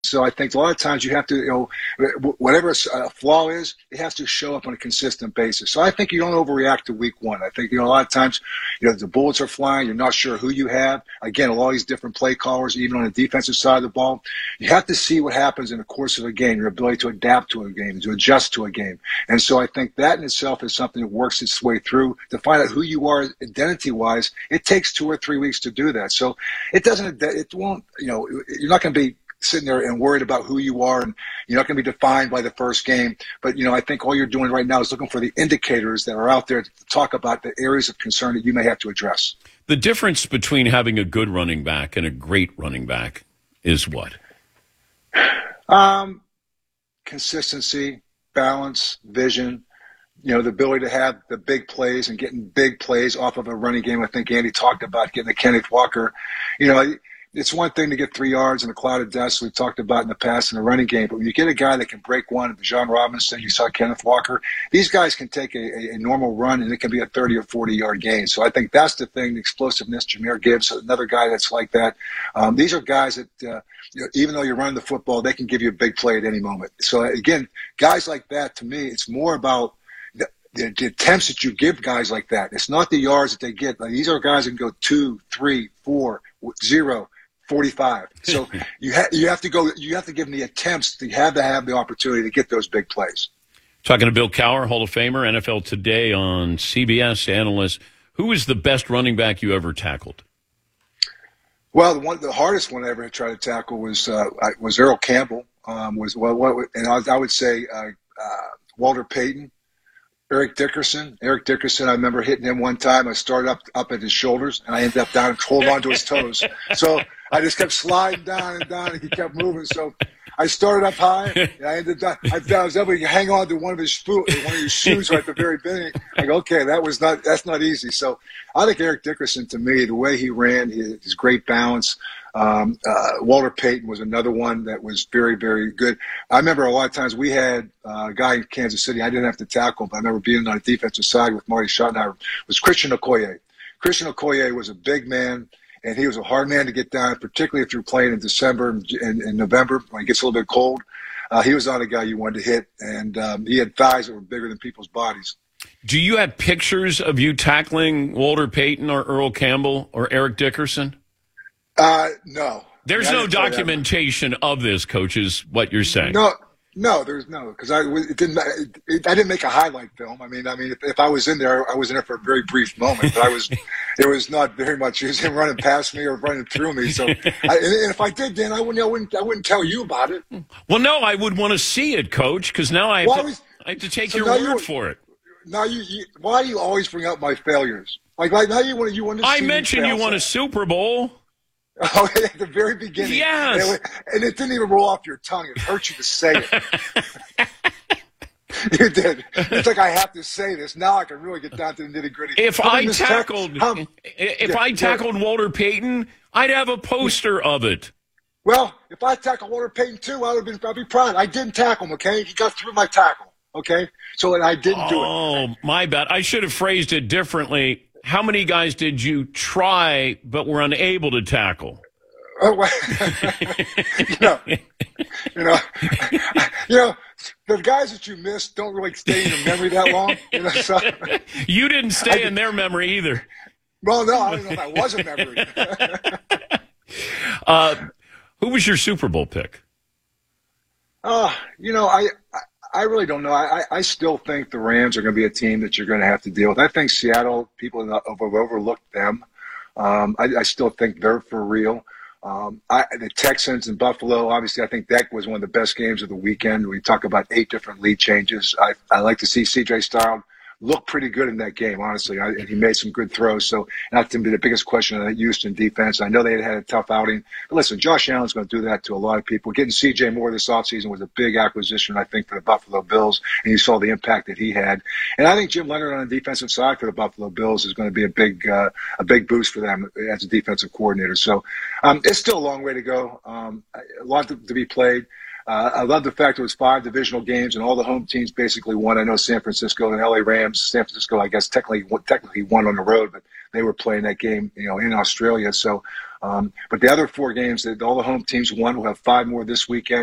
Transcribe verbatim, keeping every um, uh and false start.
So I think a lot of times you have to, you know, whatever a flaw is, it has to show up on a consistent basis. So I think you don't overreact to week one. I think, you know, a lot of times, you know, the bullets are flying. You're not sure who you have. Again, a lot of these different play callers, even on the defensive side of the ball, you have to see what happens in the course of a game, your ability to adapt to a game, to adjust to a game. And so I think that in itself is something that works its way through to find out who you are identity-wise. It takes two or three weeks to do that. So it doesn't, it won't, you know, you're not going to be sitting there and worried about who you are, and you're not going to be defined by the first game. But, you know, I think all you're doing right now is looking for the indicators that are out there to talk about the areas of concern that you may have to address. The difference between having a good running back and a great running back is what? Um, consistency, balance, vision, you know, the ability to have the big plays and getting big plays off of a running game. I think Andy talked about getting the Kenneth Walker. You know, it's one thing to get three yards in a cloud of dust we've talked about in the past in a running game, but when you get a guy that can break one, Bijan Robinson, you saw Kenneth Walker, these guys can take a, a, a normal run and it can be a thirty or forty-yard gain. So I think that's the thing, the explosiveness. Jahmyr Gibbs, another guy that's like that. Um, these are guys that, uh, you know, even though you're running the football, they can give you a big play at any moment. So, again, guys like that, to me, it's more about the, the, the attempts that you give guys like that. It's not the yards that they get. Like, these are guys that can go two, three, four, zero, forty-five. So you have you have to go. You have to give them the attempts to have to have the opportunity to get those big plays. Talking to Bill Cowher, Hall of Famer, N F L Today on C B S analyst. Who is the best running back you ever tackled? Well, the one, the hardest one I ever tried to tackle was uh, was Earl Campbell. Um, was well, what, and I, I would say uh, uh, Walter Payton, Eric Dickerson. Eric Dickerson, I remember hitting him one time. I started up up at his shoulders, and I ended up down, holding on to his toes. So I just kept sliding down and down, and he kept moving. So I started up high, and I ended up, I, I was able to hang on to one of his one of his shoes right at the very beginning. Like, okay, that was not that's not easy. So I think Eric Dickerson, to me, the way he ran, his, his great balance. Um, uh, Walter Payton was another one that was very, very good. I remember a lot of times we had uh, a guy in Kansas City. I didn't have to tackle, but I remember being on the defensive side with Marty Schottenheimer. Was Christian Okoye. Christian Okoye was a big man, and he was a hard man to get down, particularly if you're playing in December and, and, and November when it gets a little bit cold. Uh, he was not a guy you wanted to hit, and um, he had thighs that were bigger than people's bodies. Do you have pictures of you tackling Walter Payton or Earl Campbell or Eric Dickerson? Uh, no. There's I no documentation of this, Coach, is what you're saying. No, no, there's no, because I it didn't. It, it, I didn't make a highlight film. I mean, I mean, if, if I was in there, I was in there for a very brief moment. But I was, it was not very much. It was him running past me or running through me. So, I, and if I did, Dan, I wouldn't, I wouldn't, I wouldn't tell you about it. Well, no, I would want to see it, Coach, because now I have, Why to, was, I have to take so your word you, for it. Now you, you, why do you always bring up my failures? Like, like now you want, you want to. I see mentioned you won a Super Bowl. Oh, at the very beginning. Yes. And it, and it didn't even roll off your tongue. It hurt you to say it. You did. It's like, I have to say this. Now I can really get down to the nitty gritty. If I tackled, how, if yeah, I tackled yeah. Walter Payton, I'd have a poster of it. Well, if I tackled Walter Payton too, I would have been, I'd be proud. I didn't tackle him, okay? He got through my tackle, okay? So, and I didn't do it. Oh, my bad. I should have phrased it differently. How many guys did you try but were unable to tackle? Oh, well, you know, you know, you know, the guys that you missed don't really stay in your memory that long. You know, so, you didn't stay I, in their memory either. Well, no, I don't know if I was in memory. uh, who was your Super Bowl pick? Uh, you know, I, I, I really don't know. I, I still think the Rams are going to be a team that you're going to have to deal with. I think Seattle, people have overlooked them. Um, I, I still think they're for real. Um, I, the Texans and Buffalo, obviously, I think that was one of the best games of the weekend. We talk about eight different lead changes. I, I like to see C J Stroud look pretty good in that game, honestly. I, and he made some good throws. So that's going to be the biggest question on that Houston defense. I know they had had a tough outing. But listen, Josh Allen's going to do that to a lot of people. Getting C J Moore this offseason was a big acquisition, I think, for the Buffalo Bills. And you saw the impact that he had. And I think Jim Leonard on the defensive side for the Buffalo Bills is going to be a big uh, a big boost for them as a defensive coordinator. So um, it's still a long way to go. Um, a lot to, to be played. Uh, I love the fact it was five divisional games and all the home teams basically won. I know San Francisco and L A Rams. San Francisco, I guess, technically technically won on the road, but they were playing that game, you know, in Australia. So, um, but the other four games that all the home teams won. We'll have five more this weekend.